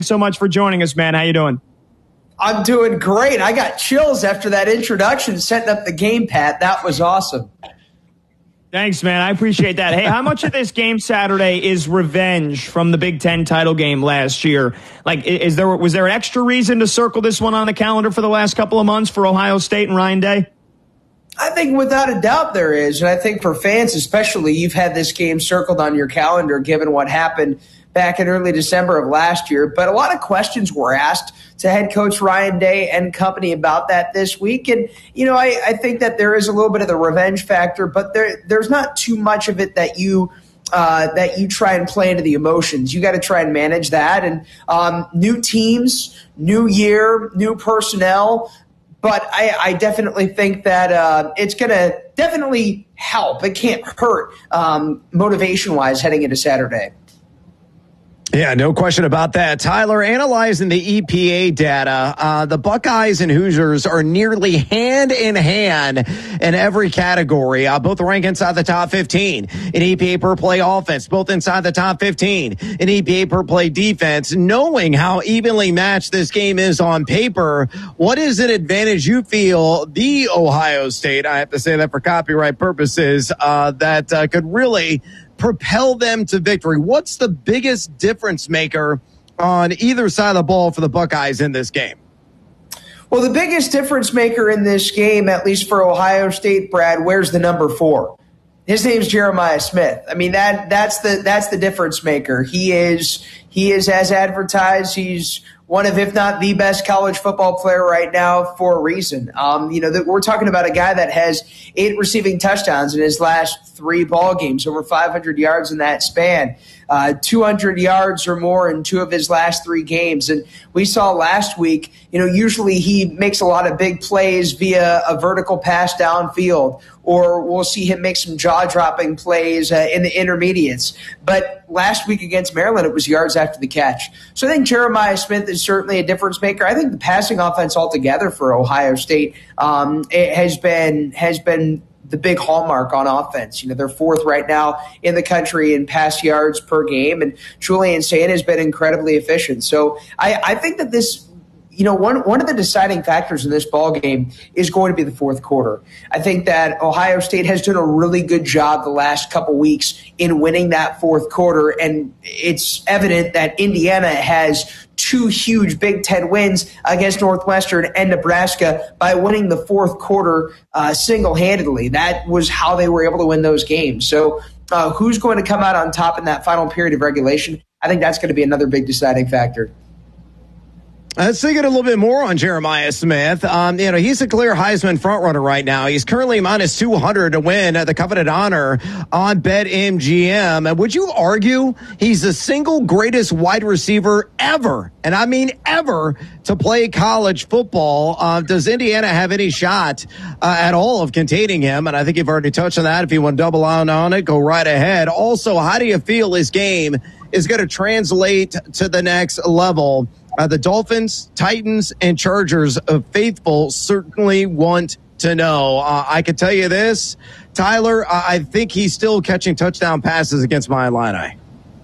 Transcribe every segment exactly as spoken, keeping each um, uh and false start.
so much for joining us, man. How you doing? I'm doing great. I got chills after that introduction, setting up the game, Pat. That was awesome. Thanks, man. I appreciate that. Hey, how much of this game Saturday is revenge from the Big Ten title game last year? Like, is there was there an extra reason to circle this one on the calendar for the last couple of months for Ohio State and Ryan Day? I think without a doubt there is. And I think for fans especially, you've had this game circled on your calendar given what happened back in early December of last year. But a lot of questions were asked to head coach Ryan Day and company about that this week. And, you know, I, I think that there is a little bit of the revenge factor, but there there's not too much of it that you uh, that you try and play into the emotions. You got to try and manage that. And um, new teams, new year, new personnel. But I, I definitely think that uh, it's going to definitely help. It can't hurt um, motivation-wise heading into Saturday. Yeah, no question about that. Tyler, analyzing the E P A data, uh, the Buckeyes and Hoosiers are nearly hand in hand in every category. Uh, both rank inside the top fifteen in E P A per play offense, both inside the top fifteen in E P A per play defense. Knowing how evenly matched this game is on paper, what is an advantage you feel the Ohio State, I have to say that for copyright purposes, uh, that uh, could really propel them to victory? What's the biggest difference maker on either side of the ball for the Buckeyes in this game? Well, the biggest difference maker in this game, at least for Ohio State, Brad, where's the number four? His name's Jeremiah Smith. I mean, that that's the that's the difference maker. He is he is as advertised. He's one of, if not the best college football player right now for a reason. Um, you know, that we're talking about a guy that has eight receiving touchdowns in his last three ball games, over five hundred yards in that span, uh, two hundred yards or more in two of his last three games. And we saw last week, you know, usually he makes a lot of big plays via a vertical pass downfield, or we'll see him make some jaw-dropping plays uh, in the intermediates. But last week against Maryland, it was yards after the catch. So I think Jeremiah Smith is certainly a difference maker. I think the passing offense altogether for Ohio State um, it has been has been the big hallmark on offense. You know, they're fourth right now in the country in pass yards per game, and Julian Sayin has been incredibly efficient. So I, I think that this, you know, one one of the deciding factors in this ball game is going to be the fourth quarter. I think that Ohio State has done a really good job the last couple weeks in winning that fourth quarter, and it's evident that Indiana has two huge Big Ten wins against Northwestern and Nebraska by winning the fourth quarter uh, single-handedly. That was how they were able to win those games. So uh, who's going to come out on top in that final period of regulation? I think that's going to be another big deciding factor. Let's dig in a little bit more on Jeremiah Smith. Um, you know, he's a clear Heisman frontrunner right now. He's currently minus two hundred to win the coveted honor on BetMGM. And would you argue he's the single greatest wide receiver ever, and I mean ever, to play college football? Uh, does Indiana have any shot uh, at all of containing him? And I think you've already touched on that. If you want to double on on it, go right ahead. Also, how do you feel his game is going to translate to the next level? Uh, the Dolphins, Titans, and Chargers of faithful certainly want to know. Uh, I can tell you this, Tyler, uh, I think he's still catching touchdown passes against my Illini.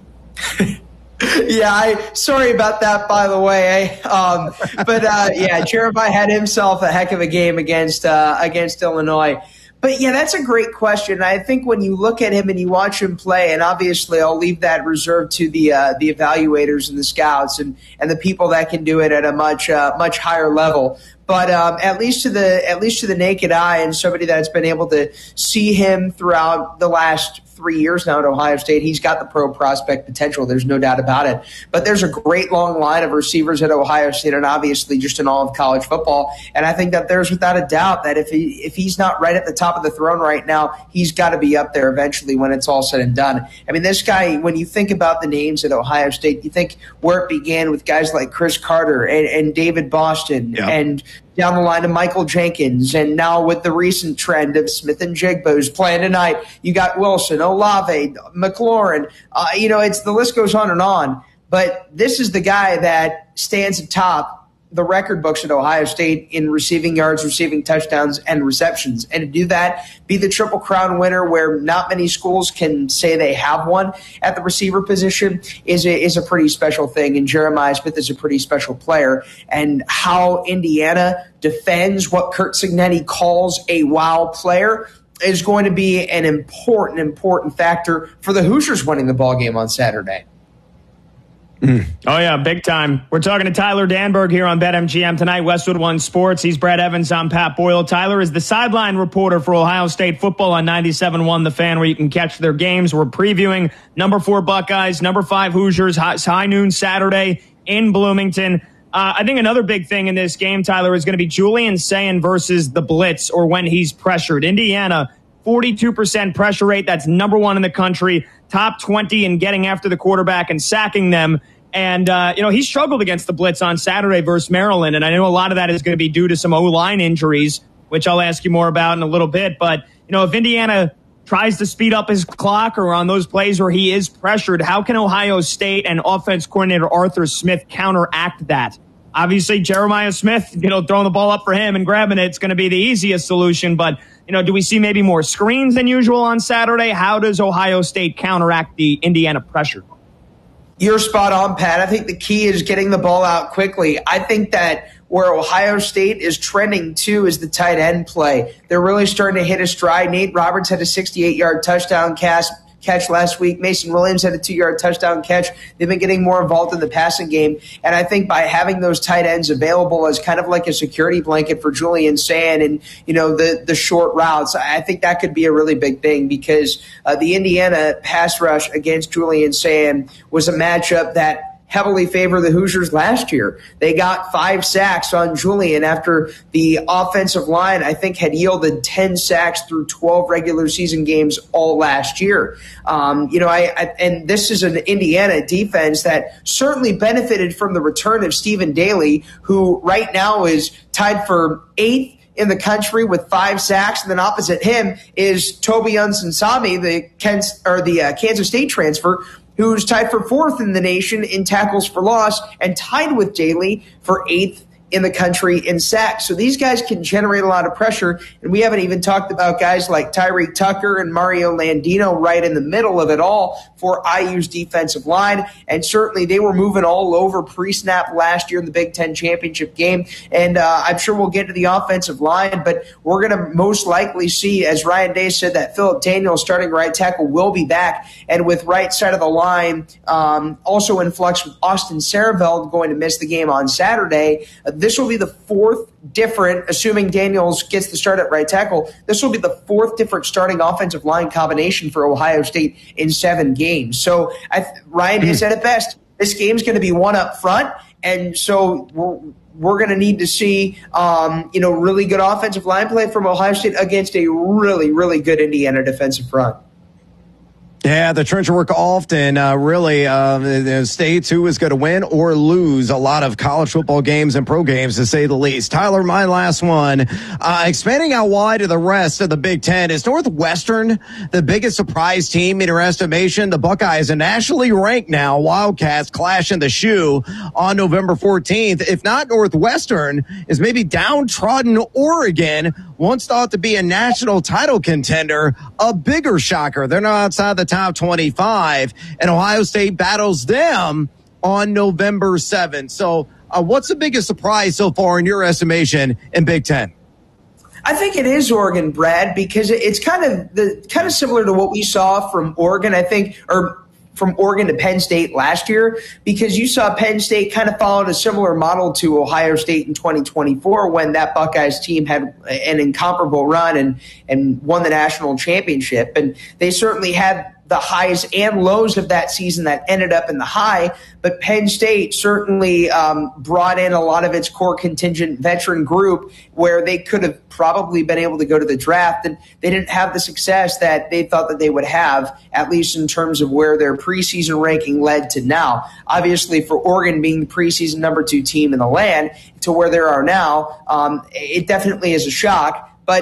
Yeah, I sorry about that, by the way. Um, but uh, yeah, Jeremiah had himself a heck of a game against uh, against Illinois. But yeah, that's a great question. I think when you look at him and you watch him play, and obviously I'll leave that reserved to the uh, the evaluators and the scouts and, and the people that can do it at a much uh, much higher level. But um, at least to the at least to the naked eye and somebody that's been able to see him throughout the last three years now at Ohio State, he's got the pro prospect potential. There's no doubt about it. But there's a great long line of receivers at Ohio State, and obviously just in all of college football. And I think that there's without a doubt that if he if he's not right at the top of the throne right now, he's got to be up there eventually when it's all said and done. I mean, this guy, when you think about the names at Ohio State, you think where it began with guys like Chris Carter and, and David Boston, yep, and down the line to Michael Jenkins, and now with the recent trend of Smith and Jigba who's playing tonight, you got Wilson, Olave, McLaurin. Uh, you know, it's the list goes on and on. But this is the guy that stands atop the record books at Ohio State in receiving yards, receiving touchdowns, and receptions. And to do that, be the Triple Crown winner where not many schools can say they have one at the receiver position is a, is a pretty special thing. And Jeremiah Smith is a pretty special player. And how Indiana defends what Curt Cignetti calls a wow player is going to be an important, important factor for the Hoosiers winning the ball game on Saturday. Mm. Oh, yeah, big time. We're talking to Tyler Danberg here on BetMGM tonight, Westwood One Sports. He's Brad Evans. I'm Pat Boyle. Tyler is the sideline reporter for Ohio State football on ninety-seven point one The Fan, where you can catch their games. We're previewing number four Buckeyes, number five Hoosiers, high, high noon Saturday in Bloomington. Uh, I think another big thing in this game, Tyler, is going to be Julian Sayin versus the blitz, or when he's pressured. Indiana, forty-two percent pressure rate. That's number one in the country. Top twenty in getting after the quarterback and sacking them. And, uh, you know, he struggled against the blitz on Saturday versus Maryland. And I know a lot of that is going to be due to some O-line injuries, which I'll ask you more about in a little bit. But, you know, if Indiana tries to speed up his clock or on those plays where he is pressured, how can Ohio State and offense coordinator Arthur Smith counteract that? Obviously, Jeremiah Smith, you know, throwing the ball up for him and grabbing it, it's going to be the easiest solution. But, you know, do we see maybe more screens than usual on Saturday? How does Ohio State counteract the Indiana pressure? You're spot on, Pat. I think the key is getting the ball out quickly. I think that where Ohio State is trending to is the tight end play. They're really starting to hit a stride. Nate Roberts had a sixty-eight-yard touchdown cast. catch last week. Mason Williams had a two-yard touchdown catch. They've been getting more involved in the passing game. And I think by having those tight ends available as kind of like a security blanket for Julian Sayin and, you know, the, the short routes, I think that could be a really big thing because uh, the Indiana pass rush against Julian Sayin was a matchup that heavily favor the Hoosiers last year. They got five sacks on Julian after the offensive line, I think, had yielded ten sacks through twelve regular season games all last year. Um, you know, I, I and this is an Indiana defense that certainly benefited from the return of Stephen Daly, who right now is tied for eighth in the country with five sacks, and then opposite him is Toby Unsinsami, the Kent, or the uh, Kansas State transfer, who's tied for fourth in the nation in tackles for loss and tied with Daly for eighth in the country in sacks. So these guys can generate a lot of pressure, and we haven't even talked about guys like Tyreek Tucker and Mario Landino right in the middle of it all for I U's defensive line, and certainly they were moving all over pre-snap last year in the Big Ten championship game, and uh, I'm sure we'll get to the offensive line, but we're going to most likely see, as Ryan Day said, that Philip Daniels, starting right tackle, will be back, and with right side of the line um, also in flux with Austin Sareveld going to miss the game on Saturday. Uh, This will be the fourth different, assuming Daniels gets the start at right tackle, this will be the fourth different starting offensive line combination for Ohio State in seven games. So I, Ryan has said it best. This game's going to be one up front, and so we're, we're going to need to see um, you know, really good offensive line play from Ohio State against a really, really good Indiana defensive front. Yeah, the trench work often uh, really uh, states who is going to win or lose a lot of college football games and pro games, to say the least. Tyler, my last one. Uh, expanding out wide to the rest of the Big Ten, is Northwestern the biggest surprise team in your estimation? The Buckeyes are nationally ranked now. Wildcats clash in the shoe on November fourteenth. If not, Northwestern is maybe downtrodden Oregon, once thought to be a national title contender, a bigger shocker. They're not outside the top twenty-five, and Ohio State battles them on November seventh. So uh, what's the biggest surprise so far in your estimation in Big Ten? I think it is Oregon, Brad, because it's kind of the kind of similar to what we saw from Oregon, I think, or from Oregon to Penn State last year, because you saw Penn State kind of followed a similar model to Ohio State in twenty twenty-four when that Buckeyes team had an incomparable run and, and won the national championship. And they certainly had the highs and lows of that season that ended up in the high, but Penn State certainly um, brought in a lot of its core contingent veteran group where they could have probably been able to go to the draft, and they didn't have the success that they thought that they would have, at least in terms of where their preseason ranking led to now. Obviously, for Oregon being the preseason number two team in the land to where they are now, um, it definitely is a shock, but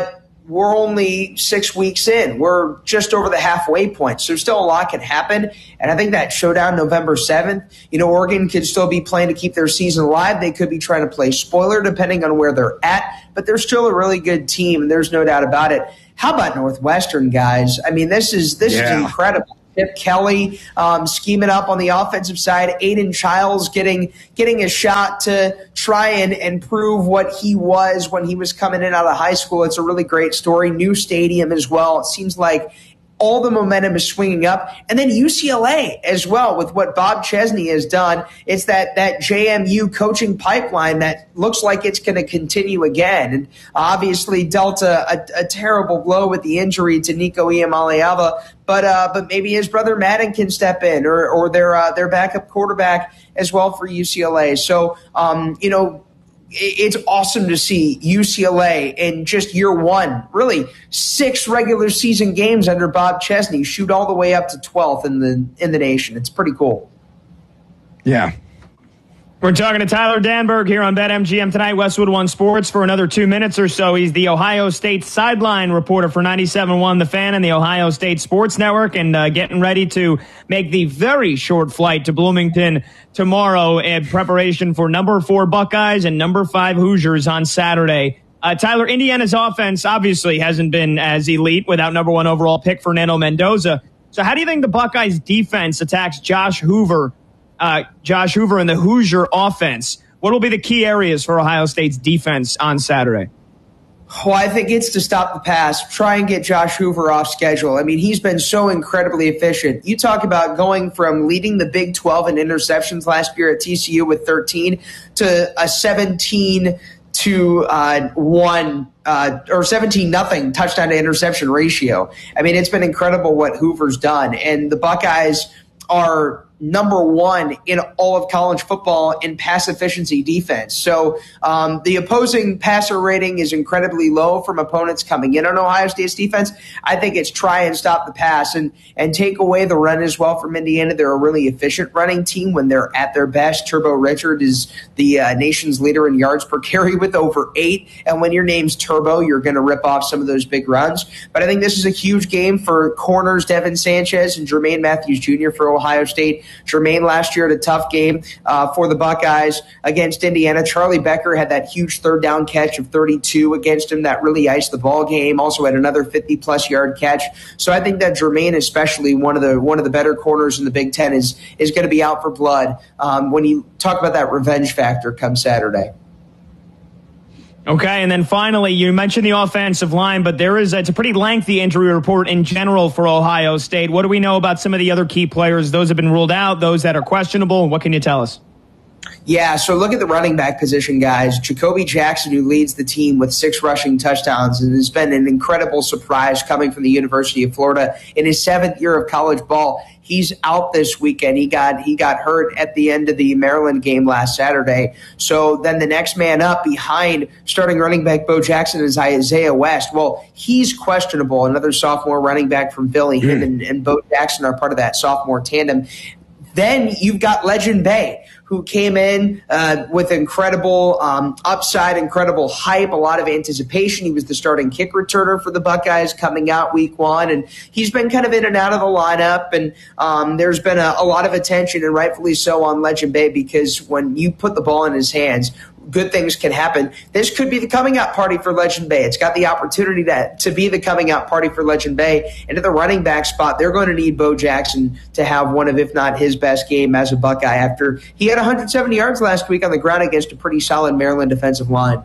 we're only six weeks in. We're just over the halfway point. So still a lot can happen. And I think that showdown November seventh, you know, Oregon could still be playing to keep their season alive. They could be trying to play spoiler depending on where they're at. But they're still a really good team, and there's no doubt about it. How about Northwestern, guys? I mean, this is this yeah. is incredible. Chip Kelly um, scheming up on the offensive side. Aiden Childs getting getting a shot to try and, and prove what he was when he was coming in out of high school. It's a really great story. New stadium as well. It seems like all the momentum is swinging up. And then U C L A as well with what Bob Chesney has done. It's that, that J M U coaching pipeline that looks like it's going to continue again. And obviously dealt a, a, a terrible blow with the injury to Nico Iamaleava. But uh, but maybe his brother Madden can step in, or or their uh, their backup quarterback as well for U C L A. So um, you know, it's awesome to see U C L A in just year one, really six regular season games under Bob Chesney, shoot all the way up to twelfth in the in the nation. It's pretty cool. Yeah. We're talking to Tyler Danberg here on BetMGM tonight, Westwood One Sports, for another two minutes or so. He's the Ohio State sideline reporter for ninety-seven point one The Fan and the Ohio State Sports Network, and uh, getting ready to make the very short flight to Bloomington tomorrow in preparation for number four Buckeyes and number five Hoosiers on Saturday. Uh, Tyler, Indiana's offense obviously hasn't been as elite without number one overall pick Fernando Mendoza. So how do you think the Buckeyes defense attacks Josh Hoover Uh, Josh Hoover and the Hoosier offense? What will be the key areas for Ohio State's defense on Saturday? Well, I think it's to stop the pass, try and get Josh Hoover off schedule. I mean, he's been so incredibly efficient. You talk about going from leading the Big twelve in interceptions last year at T C U with thirteen to a seventeen to uh, one uh, or seventeen nothing touchdown to interception ratio. I mean, it's been incredible what Hoover's done, and the Buckeyes are number one in all of college football in pass efficiency defense. So um, the opposing passer rating is incredibly low from opponents coming in on Ohio State's defense. I think it's try and stop the pass and, and take away the run as well from Indiana. They're a really efficient running team when they're at their best. Turbo Richard is the uh, nation's leader in yards per carry with over eight. And when your name's Turbo, you're going to rip off some of those big runs. But I think this is a huge game for corners Devin Sanchez and Jermaine Matthews Junior for Ohio State. Jermaine last year had a tough game uh, for the Buckeyes against Indiana. Charlie Becker had that huge third down catch of thirty-two against him that really iced the ball game. Also had another fifty-plus yard catch. So I think that Jermaine, especially one of the one of the better corners in the Big Ten, is is going to be out for blood um, when you talk about that revenge factor come Saturday. Okay, and then finally, you mentioned the offensive line, but there is a, it's a pretty lengthy injury report in general for Ohio State. What do we know about some of the other key players? Those have been ruled out, those that are questionable. What can you tell us? Yeah, so look at the running back position, guys. Jacoby Jackson, who leads the team with six rushing touchdowns and has been an incredible surprise coming from the University of Florida in his seventh year of college ball. He's out this weekend. He got he got hurt at the end of the Maryland game last Saturday. So then the next man up behind starting running back Bo Jackson is Isaiah West. Well, he's questionable. Another sophomore running back from Philly. Him and, and Bo Jackson are part of that sophomore tandem. Then you've got Legend Bay, who came in uh, with incredible um, upside, incredible hype, a lot of anticipation. He was the starting kick returner for the Buckeyes coming out week one, and he's been kind of in and out of the lineup, and um, there's been a, a lot of attention, and rightfully so, on Legend Bay, because when you put the ball in his hands, good things can happen. This could be the coming out party for Legend Bay. It's got the opportunity to, to be the coming out party for Legend Bay. And at the running back spot, they're going to need Bo Jackson to have one of, if not his best game as a Buckeye, after he had one hundred seventy yards last week on the ground against a pretty solid Maryland defensive line.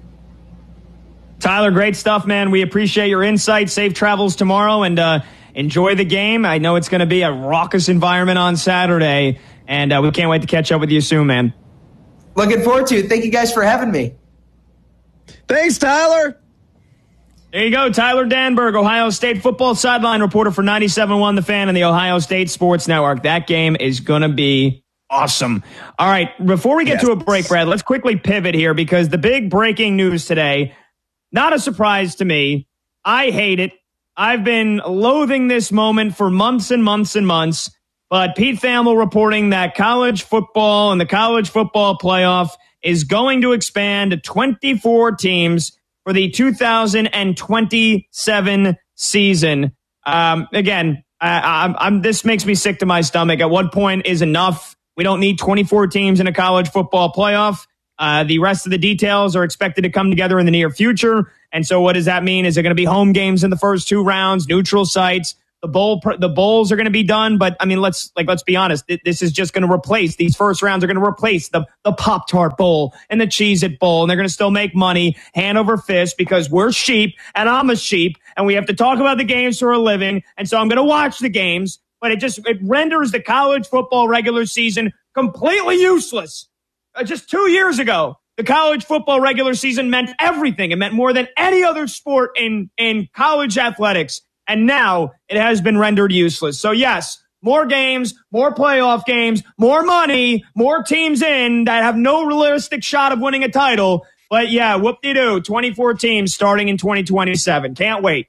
Tyler, great stuff, man. We appreciate your insight. Safe travels tomorrow, and uh, enjoy the game. I know it's going to be a raucous environment on Saturday, and uh, we can't wait to catch up with you soon, man. Looking forward to it. Thank you guys for having me. Thanks, Tyler. There you go, Tyler Danberg, Ohio State football sideline reporter for ninety-seven point one The Fan and the Ohio State Sports Network. That game is going to be awesome. All right, before we get yes. to a break, Brad, let's quickly pivot here, because the big breaking news today, not a surprise to me. I hate it. I've been loathing this moment for months and months and months. But Pete Thamel reporting that college football and the college football playoff is going to expand to twenty-four teams. for the two thousand twenty-seven season. Um, again, I, I'm, I'm, this makes me sick to my stomach. At what point is enough? We don't need twenty-four teams in a college football playoff. Uh, the rest of the details are expected to come together in the near future. And so what does that mean? Is it going to be home games in the first two rounds, neutral sites? The bowl, the bowls are going to be done, but I mean, let's like let's be honest. This is just going to replace these first rounds are going to replace the the Pop-Tart Bowl and the Cheez-It Bowl, and they're going to still make money hand over fist because we're sheep and I'm a sheep, and we have to talk about the games for a living. And so I'm going to watch the games, but it just it renders the college football regular season completely useless. Uh, just two years ago, the college football regular season meant everything. It meant more than any other sport in in college athletics. And now it has been rendered useless. So, yes, more games, more playoff games, more money, more teams in that have no realistic shot of winning a title. But, yeah, whoop-de-doo, twenty-four teams starting in twenty twenty-seven. Can't wait.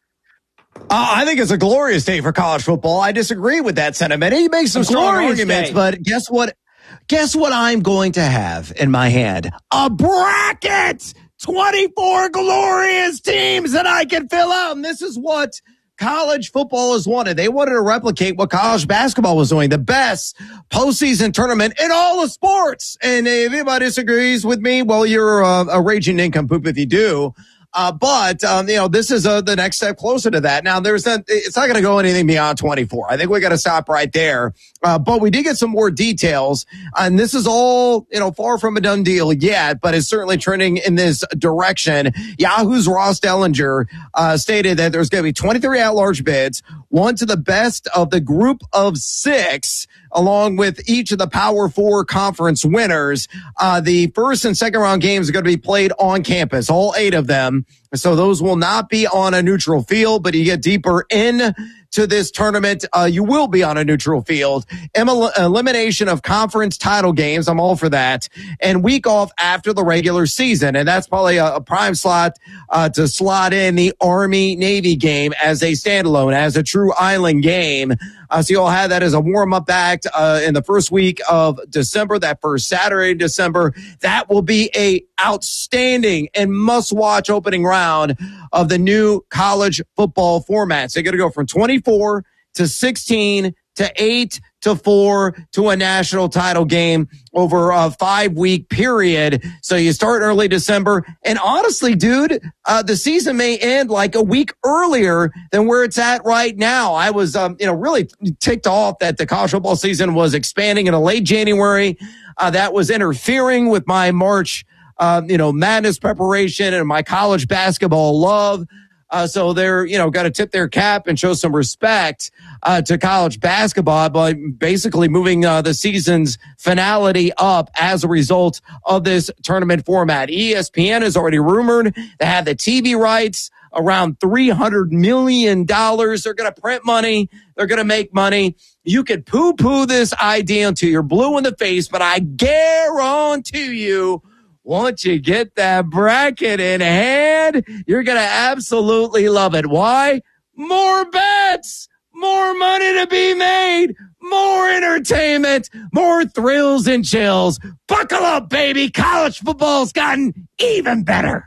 Uh, I think it's a glorious day for college football. I disagree with that sentiment. He makes some strong arguments, day. But guess what? Guess what I'm going to have in my hand? A bracket! twenty-four glorious teams that I can fill out. And this is what college football has wanted. They wanted to replicate what college basketball was doing, the best postseason tournament in all the sports. And if anybody disagrees with me, well, you're a, a raging nincompoop if you do. Uh, but, um, you know, this is uh, the next step closer to that. Now, there's not, it's not going to go anything beyond twenty-four. I think we got to stop right there. Uh, but we did get some more details, and this is all, you know, far from a done deal yet, but it's certainly trending in this direction. Yahoo's Ross Dellinger, uh, stated that there's going to be twenty-three at-large bids, one to the best of the group of six, along with each of the Power Four conference winners. Uh, the first and second round games are going to be played on campus, all eight of them. So those will not be on a neutral field, but you get deeper in to this tournament, uh, you will be on a neutral field. Em- elimination of conference title games. I'm all for that. And week off after the regular season. And that's probably a, a prime slot, uh, to slot in the Army-Navy game as a standalone, as a true island game. Uh, so you'll have that as a warm-up act, uh, in the first week of December, that first Saturday in December. That will be a outstanding and must-watch opening round of the new college football format. So you're going to go from twenty-four to sixteen to eight to four to a national title game over a five-week period. So you start early December. And honestly, dude, uh, the season may end like a week earlier than where it's at right now. I was, um, you know, really ticked off that the college football season was expanding in a late January. Uh, that was interfering with my March Uh, you know, madness preparation and my college basketball love. Uh, so they're, you know, got to tip their cap and show some respect uh, to college basketball by basically moving uh, the season's finality up as a result of this tournament format. E S P N has already rumored to have the T V rights around three hundred million dollars. They're going to print money. They're going to make money. You could poo-poo this idea until you're blue in the face, but I guarantee you, once you get that bracket in hand, you're going to absolutely love it. Why? More bets, more money to be made, more entertainment, more thrills and chills. Buckle up, baby. College football's gotten even better.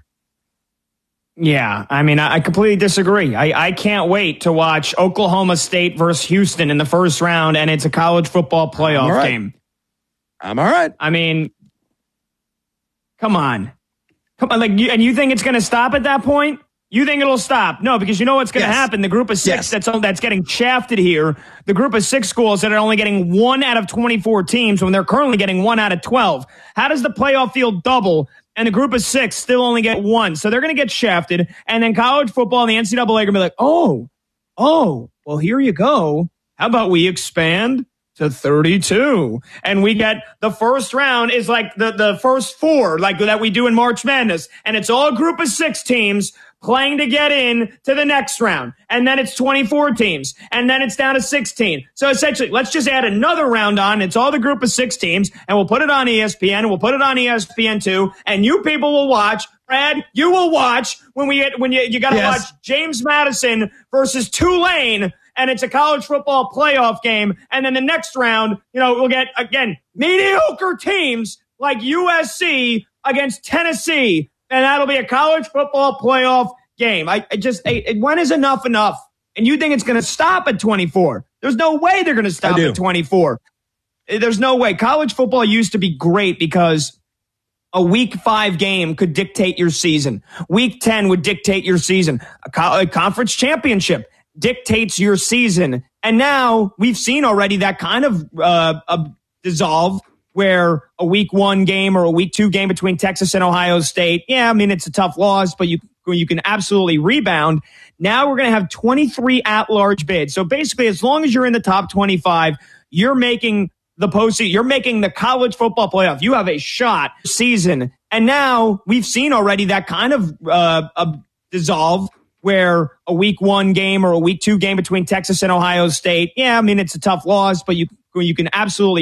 Yeah, I mean, I completely disagree. I, I can't wait to watch Oklahoma State versus Houston in the first round, and it's a college football playoff right. game. I'm all right. I mean, Come on. Come on. Like, you, and you think it's going to stop at that point? You think it'll stop? No, because you know what's going to yes. happen. The group of six yes. that's that's getting shafted here, the group of six schools that are only getting one out of twenty-four teams when they're currently getting one out of twelve. How does the playoff field double and the group of six still only get one? So they're going to get shafted. And then college football and the N C double A are going to be like, oh, oh, well, here you go. How about we expand to thirty-two, and we get the first round is like the, the first four, like that we do in March Madness, and it's all a group of six teams playing to get in to the next round, and then it's twenty-four teams, and then it's down to sixteen. So essentially, let's just add another round on. It's all the group of six teams, and we'll put it on E S P N, and we'll put it on E S P N two, and you people will watch. Brad, you will watch when we get when you you got to yes. watch James Madison versus Tulane. And it's a college football playoff game. And then the next round, you know, we'll get, again, mediocre teams like U S C against Tennessee. and that'll be a college football playoff game. I, I just, I, when is enough enough? And you think it's going to stop at twenty-four? There's no way they're going to stop at twenty-four. There's no way. College football used to be great because a week five game could dictate your season. Week ten would dictate your season. A, co- a conference championship dictates your season. And now we've seen already that kind of uh, uh, dissolve where a week one game or a week two game between Texas and Ohio State, yeah, I mean, it's a tough loss, but you you can absolutely rebound. Now we're going to have twenty-three at-large bids. So basically, as long as you're in the top twenty-five, you're making the postseason. You're making the college football playoff. You have a shot season. And now we've seen already that kind of uh, uh, dissolve where a week one game or a week two game between Texas and Ohio State, yeah, I mean, it's a tough loss, but you you can absolutely